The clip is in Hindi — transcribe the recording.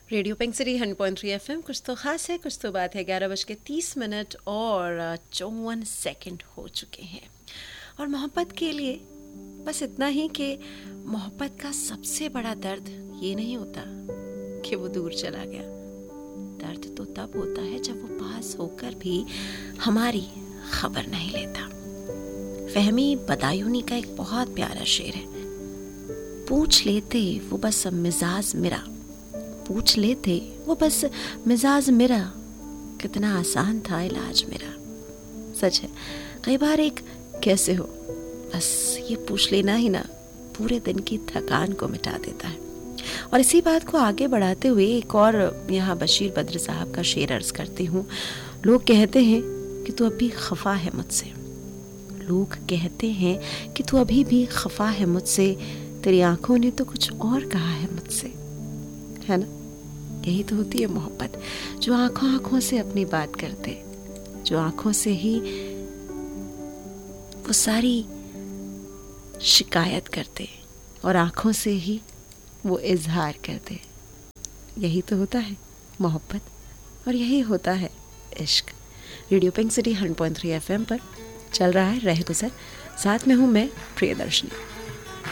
Radio pink city 100.3 FM। कुछ तो खास है, कुछ तो बात है। 11:30 और 54 हो चुके हैं। और मोहब्बत के लिए बस इतना ही कि मोहब्बत का सबसे बड़ा दर्द ये नहीं होता कि वो दूर चला गया। दर्द तो तब होता है जब वो पास होकर भी हमारी खबर नहीं लेता। फहमी बदायूनी का एक बहुत प्यारा शेर है। पूछ लेते वो बस मिजाज मेरा, पूछ लेते वो बस मिजाज मेरा, कितना आसान था इलाज मेरा। सच है, कई बार एक कैसे हो बस ये पूछ लेना ही ना पूरे दिन की थकान को मिटा देता है। और इसी बात को आगे बढ़ाते हुए एक और यहाँ बशीर बद्र साहब का शेर अर्ज करती हूँ। लोग कहते हैं कि तू अभी खफा है मुझसे, लोग कहते हैं कि तू अभी भी खफा है मुझसे, तेरी आंखों ने तो कुछ और कहा है मुझसे, है ना। यही तो होती है मोहब्बत, जो आंखों आंखों से अपनी बात करते, जो आंखों से ही वो सारी शिकायत करते और आंखों से ही वो इजहार करते। यही तो होता है मोहब्बत और यही होता है इश्क। रेडियो पिंक सिटी 100.3 FM पर चल रहा है रह गुजर, साथ में हूँ मैं प्रियदर्शनी।